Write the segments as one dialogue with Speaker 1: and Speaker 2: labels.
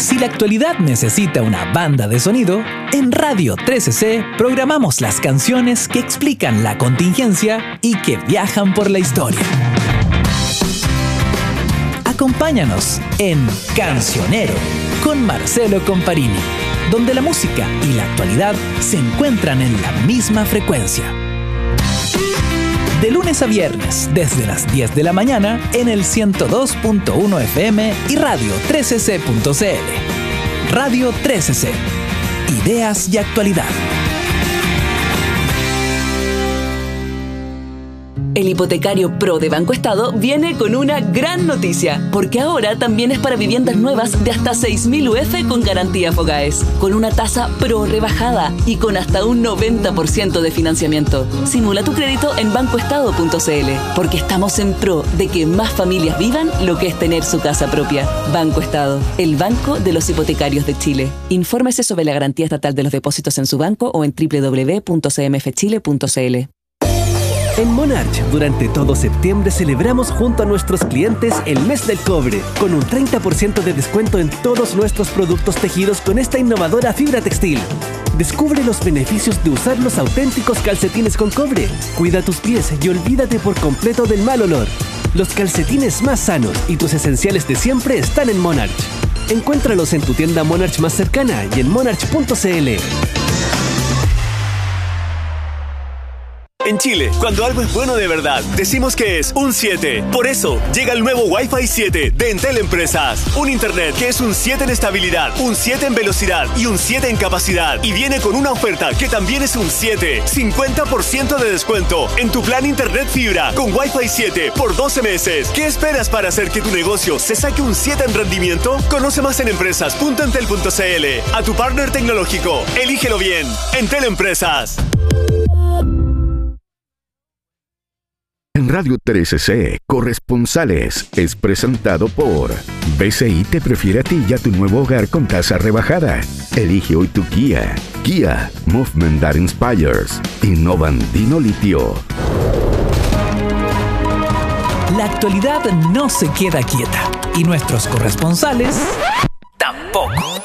Speaker 1: Si la actualidad necesita una banda de sonido, en Radio 13C programamos las canciones que explican la contingencia y que viajan por la historia. Acompáñanos en Cancionero con Marcelo Comparini, donde la música y la actualidad se encuentran en la misma frecuencia. De lunes a viernes, desde las 10 de la mañana, en el 102.1 FM y Radio 13C.cl. Radio 13C. Ideas y actualidad.
Speaker 2: El hipotecario Pro de Banco Estado viene con una gran noticia, porque ahora también es para viviendas nuevas de hasta 6.000 UF con garantía FOGAES, con una tasa Pro rebajada y con hasta un 90% de financiamiento. Simula tu crédito en bancoestado.cl, porque estamos en pro de que más familias vivan lo que es tener su casa propia. Banco Estado, el banco de los hipotecarios de Chile. Infórmese sobre la garantía estatal de los depósitos en su banco o en www.cmfchile.cl.
Speaker 3: En Monarch, durante todo septiembre celebramos junto a nuestros clientes el mes del cobre, con un 30% de descuento en todos nuestros productos tejidos con esta innovadora fibra textil. Descubre los beneficios de usar los auténticos calcetines con cobre. Cuida tus pies y olvídate por completo del mal olor. Los calcetines más sanos y tus esenciales de siempre están en Monarch. Encuéntralos en tu tienda Monarch más cercana y en monarch.cl.
Speaker 4: En Chile, cuando algo es bueno de verdad, decimos que es un 7. Por eso, llega el nuevo Wi-Fi 7 de Entel Empresas. Un internet que es un 7 en estabilidad, un 7 en velocidad y un 7 en capacidad. Y viene con una oferta que también es un 7. 50% de descuento en tu plan internet fibra con Wi-Fi 7 por 12 meses. ¿Qué esperas para hacer que tu negocio se saque un 7 en rendimiento? Conoce más en empresas.entel.cl. A tu partner tecnológico, elígelo bien. Entel Empresas.
Speaker 5: En Radio 13C, Corresponsales es presentado por BCI te prefiere a ti y a tu nuevo hogar con tasa rebajada. Elige hoy tu Kia. Kia, movement that inspires. Innovandino Litio.
Speaker 1: La actualidad no se queda quieta y nuestros corresponsales tampoco.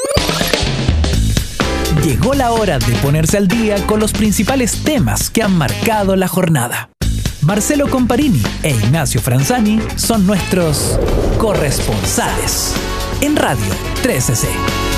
Speaker 1: Llegó la hora de ponerse al día con los principales temas que han marcado la jornada. Marcelo Comparini e Ignacio Franzani son nuestros corresponsales en Radio 13C.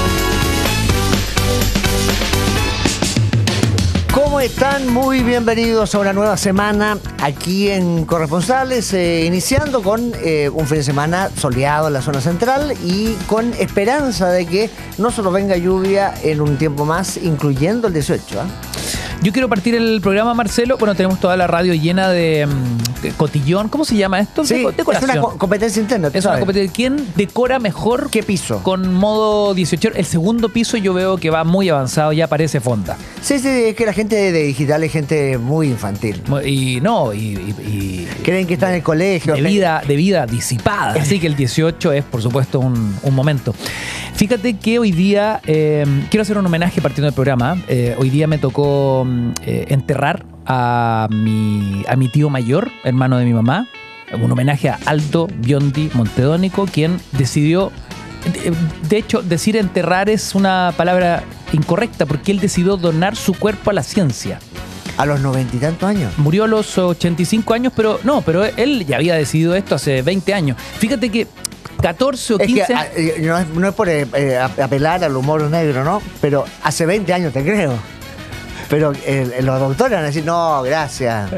Speaker 6: ¿Cómo están? Muy bienvenidos a una nueva semana aquí en Corresponsales, iniciando con un fin de semana soleado en la zona central y con esperanza de que no solo venga lluvia en un tiempo más, incluyendo el 18, ¿eh?
Speaker 1: Yo quiero partir el programa, Marcelo. Bueno, tenemos toda la radio llena de cotillón. ¿Cómo se llama esto?
Speaker 6: Sí, decoración. Es una competencia interna.
Speaker 1: Es una competencia. ¿Quién decora mejor?
Speaker 6: ¿Qué piso?
Speaker 1: Con modo 18. El segundo piso yo veo que va muy avanzado, ya parece fonda.
Speaker 6: Sí, es que la gente de digital es gente muy infantil.
Speaker 1: Y
Speaker 6: creen que está en el colegio.
Speaker 1: De vida disipada. Así que el 18 es, por supuesto, un momento. Fíjate que hoy día, quiero hacer un homenaje partiendo del programa. Hoy día me tocó enterrar a mi tío mayor, hermano de mi mamá. Un homenaje a Aldo Biondi Montedónico, quien decidió, de hecho, decir enterrar es una palabra incorrecta, porque él decidió donar su cuerpo a la ciencia.
Speaker 6: ¿A los 90 y tantos años?
Speaker 1: Murió a los 85 años, pero él ya había decidido esto hace 20 años. Fíjate que 14 o 15...
Speaker 6: Es que, no es por apelar al humor negro, ¿no? Pero hace 20 años te creo. Pero los doctores van a decir, no, gracias.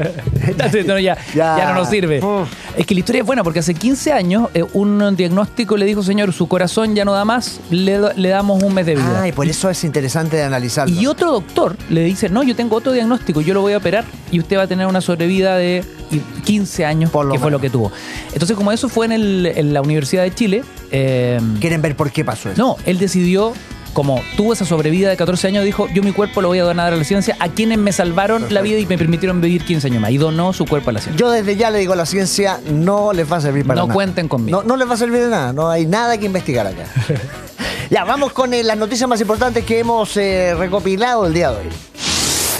Speaker 1: ya no nos sirve. Es que la historia es buena porque hace 15 años un diagnóstico le dijo, señor, su corazón ya no da más, le damos un mes de vida.
Speaker 6: Y por eso es interesante de analizarlo.
Speaker 1: Y otro doctor le dice, no, yo tengo otro diagnóstico, yo lo voy a operar y usted va a tener una sobrevida de 15 años, que fue lo que tuvo. Entonces, como eso fue en la Universidad de Chile...
Speaker 6: ¿Quieren ver por qué pasó eso?
Speaker 1: No, él decidió... Como tuvo esa sobrevida de 14 años, dijo, yo mi cuerpo lo voy a donar a la ciencia a quienes me salvaron la vida y me permitieron vivir 15 años más. Y donó su cuerpo a la ciencia.
Speaker 6: Yo desde ya le digo a la ciencia, no les va a servir para nada.
Speaker 1: No cuenten conmigo.
Speaker 6: No les va a servir de nada, no hay nada que investigar acá. Ya, vamos con las noticias más importantes que hemos recopilado el día de hoy.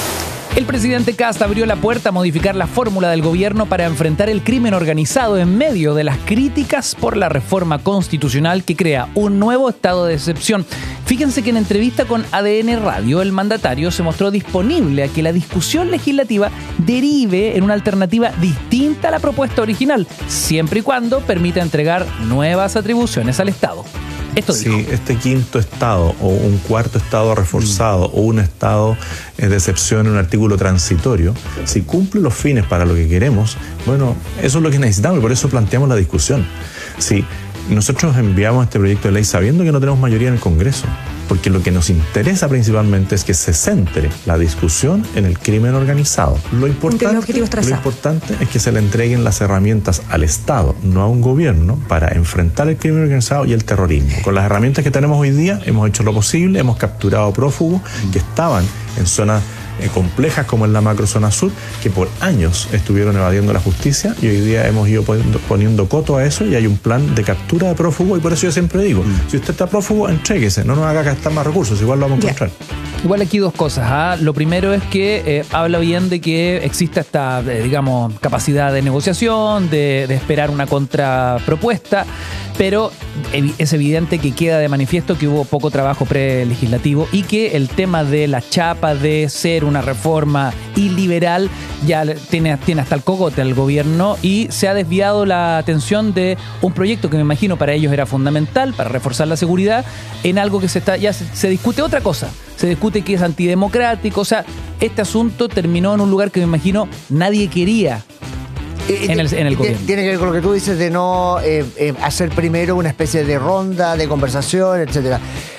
Speaker 1: El presidente Kast abrió la puerta a modificar la fórmula del gobierno para enfrentar el crimen organizado en medio de las críticas por la reforma constitucional que crea un nuevo estado de excepción. Fíjense que en entrevista con ADN Radio, el mandatario se mostró disponible a que la discusión legislativa derive en una alternativa distinta a la propuesta original, siempre y cuando permita entregar nuevas atribuciones al Estado. Esto dijo.
Speaker 7: Si este quinto estado o un cuarto estado reforzado o un estado de excepción en un artículo transitorio, si cumple los fines para lo que queremos, bueno, eso es lo que necesitamos y por eso planteamos la discusión. Si nosotros enviamos este proyecto de ley sabiendo que no tenemos mayoría en el Congreso, porque lo que nos interesa principalmente es que se centre la discusión en el crimen organizado. Lo importante es que se le entreguen las herramientas al Estado, no a un gobierno, para enfrentar el crimen organizado y el terrorismo. Con las herramientas que tenemos hoy día hemos hecho lo posible, hemos capturado prófugos que estaban en zonas complejas como en la macrozona sur, que por años estuvieron evadiendo la justicia y hoy día hemos ido poniendo coto a eso y hay un plan de captura de prófugos y por eso yo siempre digo, si usted está prófugo, entréguese, no nos haga gastar más recursos, igual lo vamos a encontrar.
Speaker 1: Igual aquí dos cosas. Lo primero es que habla bien de que exista esta, digamos, capacidad de negociación, de esperar una contrapropuesta, pero es evidente que queda de manifiesto que hubo poco trabajo prelegislativo y que el tema de la chapa de ser una reforma iliberal ya tiene hasta el cogote al gobierno y se ha desviado la atención de un proyecto que me imagino para ellos era fundamental para reforzar la seguridad en algo que ya se discute otra cosa. Se discute que es antidemocrático. O sea, este asunto terminó en un lugar que me imagino nadie quería en el gobierno.
Speaker 6: Tiene que ver con lo que tú dices de no hacer primero una especie de ronda de conversación, etcétera.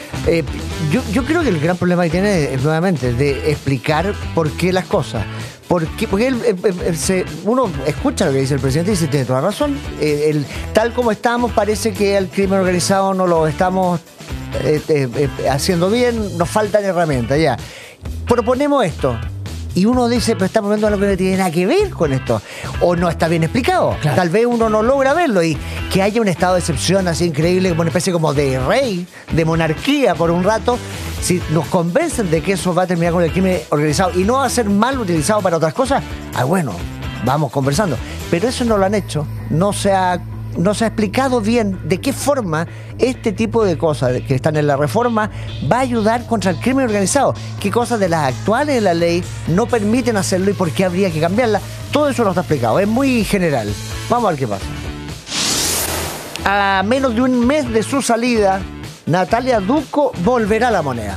Speaker 6: Yo creo que el gran problema que tiene es nuevamente de explicar por qué las cosas. Porque uno escucha lo que dice el presidente y dice, tiene toda razón. Tal como estamos, parece que el crimen organizado no lo estamos haciendo bien, nos faltan herramientas, ya. Proponemos esto. Y uno dice, pero estamos viendo algo que no tiene nada que ver con esto. O no está bien explicado. Claro. Tal vez uno no logra verlo. Y que haya un estado de excepción así increíble, como una especie como de rey, de monarquía por un rato. Si nos convencen de que eso va a terminar con el crimen organizado y no va a ser mal utilizado para otras cosas, bueno, vamos conversando. Pero eso no lo han hecho. No se ha explicado bien de qué forma este tipo de cosas que están en la reforma va a ayudar contra el crimen organizado. Qué cosas de las actuales de la ley no permiten hacerlo y por qué habría que cambiarla. Todo eso no está explicado, es muy general. Vamos a ver qué pasa. A menos de un mes de su salida, Natalia Ducco volverá a La Moneda.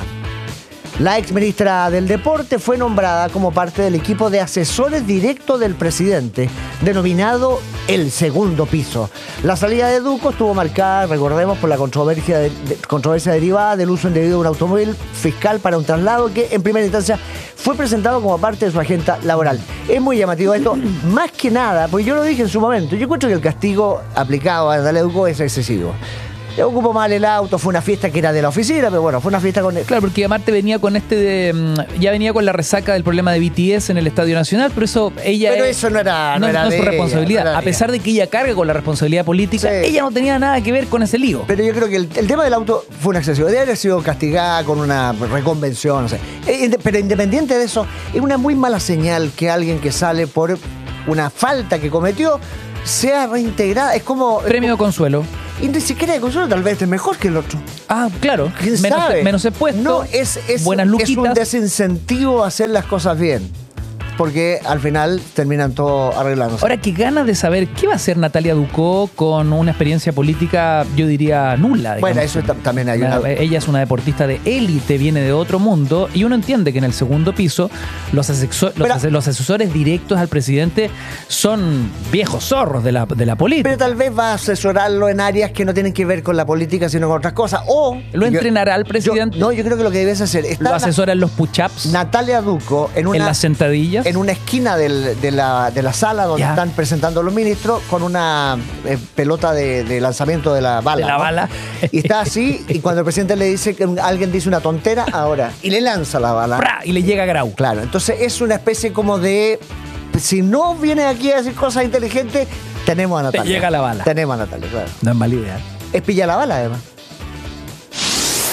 Speaker 6: La exministra del Deporte fue nombrada como parte del equipo de asesores directos del presidente, denominado El Segundo Piso. La salida de Ducco estuvo marcada, recordemos, por la controversia derivada del uso indebido de un automóvil fiscal para un traslado que en primera instancia fue presentado como parte de su agenda laboral. Es muy llamativo esto, más que nada, porque yo lo dije en su momento, yo encuentro que el castigo aplicado a Natalia Ducco es excesivo. Yo ocupo mal el auto, fue una fiesta que era de la oficina, pero bueno, fue una fiesta con...
Speaker 1: Claro, porque Marte venía con ya venía con la resaca del problema de BTS en el Estadio Nacional, pero eso ella...
Speaker 6: Pero eso no era
Speaker 1: su responsabilidad.
Speaker 6: No era
Speaker 1: a pesar de que ella carga con la responsabilidad política, sí, ella no tenía nada que ver con ese lío.
Speaker 6: Pero yo creo que el tema del auto fue un excesivo. Debe haber sido castigada con una reconvención, no sé. Pero independiente de eso, es una muy mala señal que alguien que sale por una falta que cometió sea reintegrada. Es como...
Speaker 1: Premio de consuelo.
Speaker 6: Y ni siquiera de consuelo, tal vez es mejor que el otro.
Speaker 1: Ah, claro.
Speaker 6: ¿Quién sabe?
Speaker 1: Menos expuesto.
Speaker 6: No,
Speaker 1: buenas luquitas.
Speaker 6: Es un desincentivo a hacer las cosas bien. Porque al final terminan todo arreglándose.
Speaker 1: Ahora, qué ganas de saber qué va a hacer Natalia Ducco con una experiencia política, yo diría, nula.
Speaker 6: Bueno, eso también hay una...
Speaker 1: Ella es una deportista de élite, viene de otro mundo, y uno entiende que en el segundo piso los asesores directos al presidente son viejos zorros de la política.
Speaker 6: Pero tal vez va a asesorarlo en áreas que no tienen que ver con la política, sino con otras cosas. O...
Speaker 1: ¿Lo entrenará al presidente?
Speaker 6: Yo creo que lo que debes hacer es...
Speaker 1: ¿Lo asesora en los push-ups?
Speaker 6: Natalia Ducco en
Speaker 1: las sentadillas.
Speaker 6: En una esquina de la sala donde están presentando los ministros con una pelota de lanzamiento de la bala.
Speaker 1: De la bala.
Speaker 6: Y está así, y cuando el presidente le dice que alguien dice una tontera, ahora, y le lanza la bala.
Speaker 1: ¡Pra! Y le llega a Grau.
Speaker 6: Claro, entonces es una especie como de... Si no viene aquí a decir cosas inteligentes, tenemos a Natalia.
Speaker 1: Te llega la bala.
Speaker 6: Tenemos a Natalia, claro.
Speaker 1: No es mala idea.
Speaker 6: Es pillar la bala, además.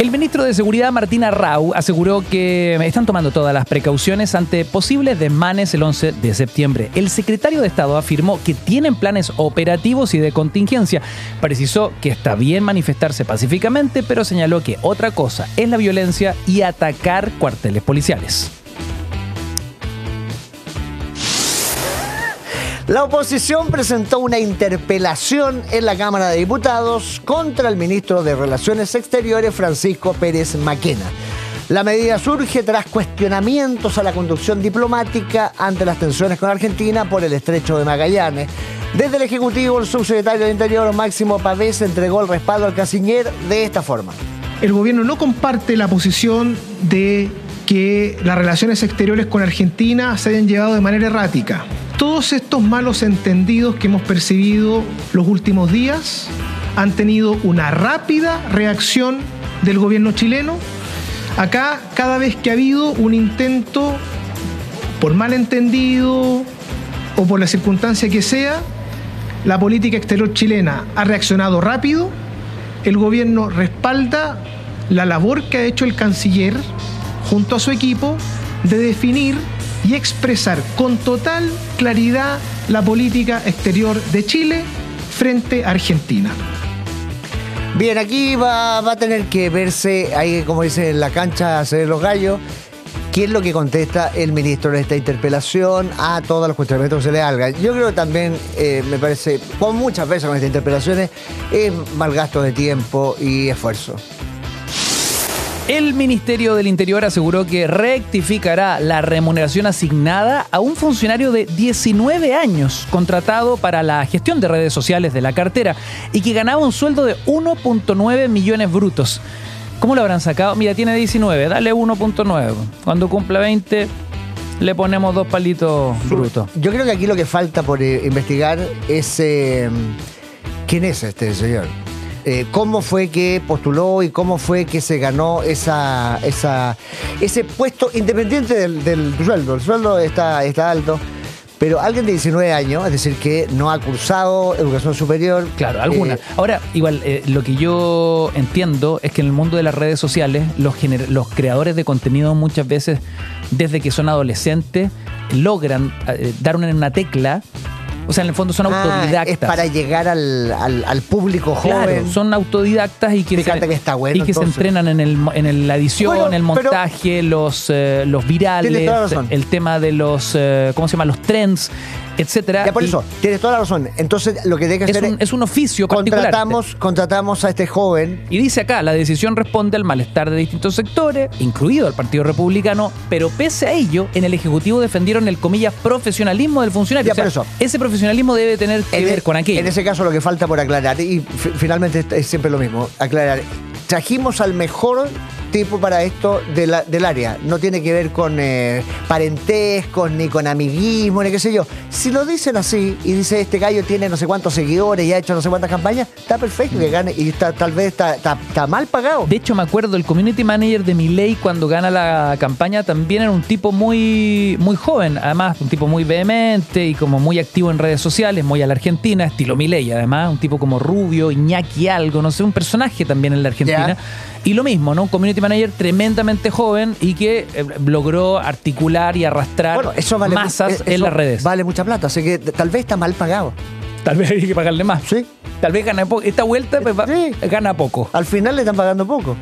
Speaker 1: El ministro de Seguridad, Martín Arrau, aseguró que están tomando todas las precauciones ante posibles desmanes el 11 de septiembre. El secretario de Estado afirmó que tienen planes operativos y de contingencia. Precisó que está bien manifestarse pacíficamente, pero señaló que otra cosa es la violencia y atacar cuarteles policiales.
Speaker 6: La oposición presentó una interpelación en la Cámara de Diputados contra el ministro de Relaciones Exteriores, Francisco Pérez Maquena. La medida surge tras cuestionamientos a la conducción diplomática ante las tensiones con Argentina por el Estrecho de Magallanes. Desde el Ejecutivo, el subsecretario de Interior, Máximo Pavés, entregó el respaldo al canciller de esta forma.
Speaker 8: El gobierno no comparte la posición de que las relaciones exteriores con Argentina se hayan llevado de manera errática. Todos estos malos entendidos que hemos percibido los últimos días han tenido una rápida reacción del gobierno chileno. Acá, cada vez que ha habido un intento, por malentendido o por la circunstancia que sea, la política exterior chilena ha reaccionado rápido. El gobierno respalda la labor que ha hecho el canciller junto a su equipo de definir y expresar con total claridad la política exterior de Chile frente a Argentina.
Speaker 6: Bien, aquí va a tener que verse, ahí como dicen en la cancha, hacer los gallos, qué es lo que contesta el ministro en esta interpelación a todos los cuestionamientos que se le hagan. Yo creo que también, me parece, como muchas veces con estas interpelaciones, es mal gasto de tiempo y esfuerzo.
Speaker 1: El Ministerio del Interior aseguró que rectificará la remuneración asignada a un funcionario de 19 años contratado para la gestión de redes sociales de la cartera y que ganaba un sueldo de 1.9 millones brutos. ¿Cómo lo habrán sacado? Mira, tiene 19, dale 1.9. Cuando cumpla 20, le ponemos 2 palitos brutos.
Speaker 6: Yo creo que aquí lo que falta por investigar es quién es este señor. Cómo fue que postuló y cómo fue que se ganó ese puesto independiente del sueldo. El sueldo está alto, pero alguien de 19 años, es decir, que no ha cursado educación superior.
Speaker 1: Claro, alguna. Ahora, igual, lo que yo entiendo es que en el mundo de las redes sociales, los creadores de contenido muchas veces, desde que son adolescentes, logran dar una tecla. O sea, en el fondo son autodidactas.
Speaker 6: Es para llegar al público joven.
Speaker 1: Claro, son autodidactas y que,
Speaker 6: está bueno,
Speaker 1: se entrenan en la edición, el montaje, los virales, el tema de los, ¿cómo se llama? Los trends, etcétera.
Speaker 6: Ya por eso, tienes toda la razón. Entonces, lo que tiene que hacer
Speaker 1: es un oficio particular.
Speaker 6: Contratamos a este joven.
Speaker 1: Y dice acá, la decisión responde al malestar de distintos sectores, incluido el Partido Republicano, pero pese a ello, en el Ejecutivo defendieron el, comillas, profesionalismo del funcionario.
Speaker 6: Ya,
Speaker 1: o sea,
Speaker 6: por eso.
Speaker 1: Ese profesionalismo debe tener que ver con aquello.
Speaker 6: En ese caso, lo que falta por aclarar, y finalmente es siempre lo mismo, aclarar. Trajimos al mejor tipo para esto del área. No tiene que ver con parentescos, ni con amiguismo, ni qué sé yo. Si lo dicen así, y dice este gallo tiene no sé cuántos seguidores y ha hecho no sé cuántas campañas, está perfecto que gane, y tal vez está mal pagado.
Speaker 1: De hecho, me acuerdo, el community manager de Milei, cuando gana la campaña, también era un tipo muy, muy joven, además un tipo muy vehemente y como muy activo en redes sociales, muy a la Argentina, estilo Milei, además, un tipo como rubio, Iñaki algo, no sé, un personaje también en la Argentina. ¿Ya? Y lo mismo, ¿no? Un community manager tremendamente joven y que logró articular y arrastrar masas en las redes.
Speaker 6: Vale mucha plata, así que tal vez está mal pagado.
Speaker 1: Tal vez hay que pagarle más.
Speaker 6: Sí.
Speaker 1: Tal vez gana poco. Esta vuelta pues, gana poco.
Speaker 6: Al final le están pagando poco.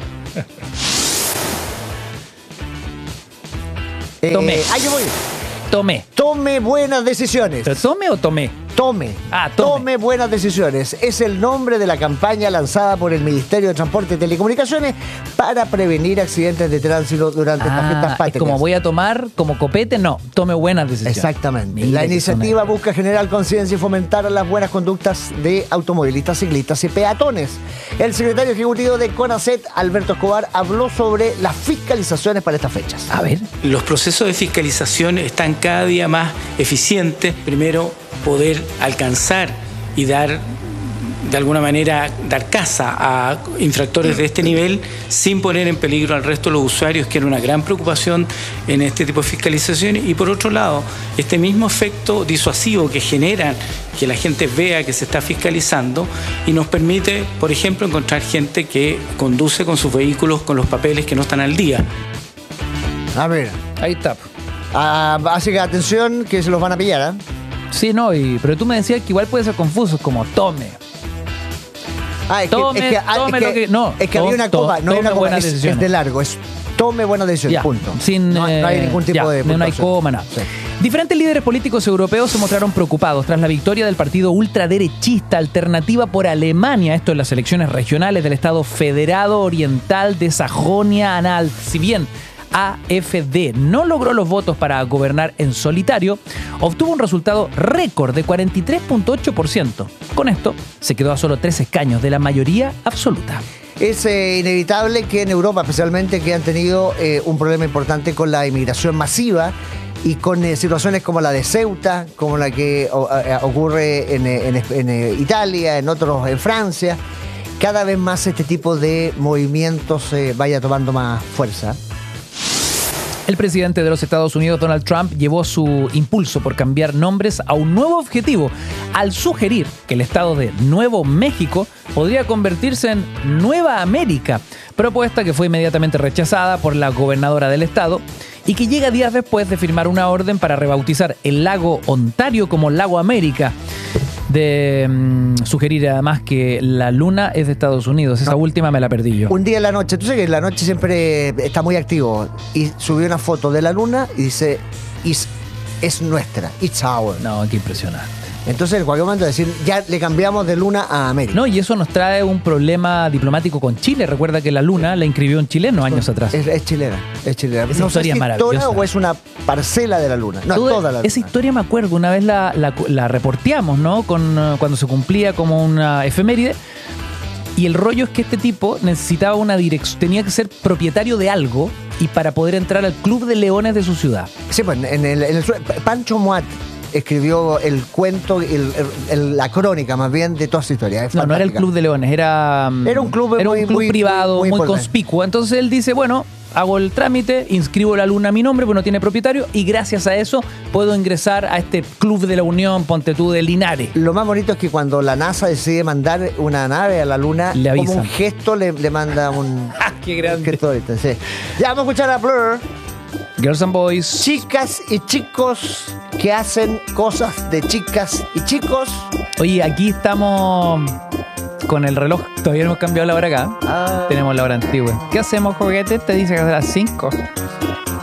Speaker 1: Tomé.
Speaker 6: Yo voy.
Speaker 1: Tome
Speaker 6: buenas decisiones.
Speaker 1: ¿Pero tome o tomé?
Speaker 6: Tome buenas decisiones. Es el nombre de la campaña lanzada por el Ministerio de Transporte y Telecomunicaciones para prevenir accidentes de tránsito durante estas fiestas patrias.
Speaker 1: Es como voy a tomar como copete, no, tome buenas decisiones.
Speaker 6: Exactamente. Mira, la iniciativa busca generar conciencia y fomentar las buenas conductas de automovilistas, ciclistas y peatones. El secretario ejecutivo de CONACET, Alberto Escobar, habló sobre las fiscalizaciones para estas fechas.
Speaker 1: A ver.
Speaker 9: Los procesos de fiscalización están cada día más eficientes. Primero, poder alcanzar y dar de alguna manera dar caza a infractores de este nivel sin poner en peligro al resto de los usuarios, que era una gran preocupación en este tipo de fiscalización. Y por otro lado, este mismo efecto disuasivo que genera que la gente vea que se está fiscalizando y nos permite, por ejemplo, encontrar gente que conduce con sus vehículos con los papeles que no están al día.
Speaker 6: A ver.
Speaker 1: Ahí está.
Speaker 6: Así que atención, que se los van a pillar, ¿eh?
Speaker 1: Sí, no, pero tú me decías que igual puede ser confuso, como tome.
Speaker 6: Es que había una coma, no hay una coma, es de largo, es tome buenas decisiones, punto.
Speaker 1: No
Speaker 6: hay ningún tipo de puntuación.
Speaker 1: No hay coma, nada. Sí. Diferentes líderes políticos europeos se mostraron preocupados tras la victoria del partido ultraderechista Alternativa por Alemania, esto en las elecciones regionales del Estado Federado Oriental de Sajonia-Anhalt. Si bien AfD no logró los votos para gobernar en solitario, obtuvo un resultado récord de 43.8%. Con esto, se quedó a solo 3 escaños de la mayoría absoluta.
Speaker 6: Es inevitable que en Europa, especialmente, que han tenido un problema importante con la inmigración masiva y con situaciones como la de Ceuta, como la que ocurre en Italia, en Francia, cada vez más este tipo de movimientos vaya tomando más fuerza.
Speaker 1: El presidente de los Estados Unidos, Donald Trump, llevó su impulso por cambiar nombres a un nuevo objetivo al sugerir que el estado de Nuevo México podría convertirse en Nueva América, propuesta que fue inmediatamente rechazada por la gobernadora del estado y que llega días después de firmar una orden para rebautizar el lago Ontario como Lago América. De sugerir además que la luna es de Estados Unidos. Esa última me la perdí yo.
Speaker 6: Un día en la noche, tú sabes que en la noche siempre está muy activo, y subió una foto de la luna y dice es nuestra, it's our.
Speaker 1: No, qué impresionante.
Speaker 6: Entonces en cualquier momento decir, ya le cambiamos de luna a América.
Speaker 1: No, y eso nos trae un problema diplomático con Chile. Recuerda que la luna la inscribió un chileno años atrás.
Speaker 6: Es chilena.
Speaker 1: Esa
Speaker 6: no
Speaker 1: historia es maravillosa.
Speaker 6: ¿O es una parcela de la luna? No, toda la luna.
Speaker 1: Esa historia me acuerdo, una vez la reporteamos, ¿no? Cuando se cumplía como una efeméride. Y el rollo es que este tipo necesitaba una dirección, tenía que ser propietario de algo y para poder entrar al Club de Leones de su ciudad.
Speaker 6: Sí, pues Pancho Moat escribió el cuento, la crónica más bien de toda esa historia.
Speaker 1: No era el Club de Leones, era un club privado, muy conspicuo. Entonces él dice, bueno, hago el trámite, inscribo la luna a mi nombre, pues no tiene propietario, y gracias a eso puedo ingresar a este Club de la Unión, ponte tú, de Linares.
Speaker 6: Lo más bonito es que cuando la NASA decide mandar una nave a la luna, como un gesto le manda un...
Speaker 1: ¡Qué grande!
Speaker 6: Un gesto ahorita, sí. Ya vamos a escuchar a Blur.
Speaker 1: Girls and Boys.
Speaker 6: Chicas y chicos que hacen cosas de chicas y chicos.
Speaker 1: Oye, aquí estamos con el reloj. Todavía no hemos cambiado la hora acá. Tenemos la hora antigua. ¿Qué hacemos, juguete? Te dice que es a las 5.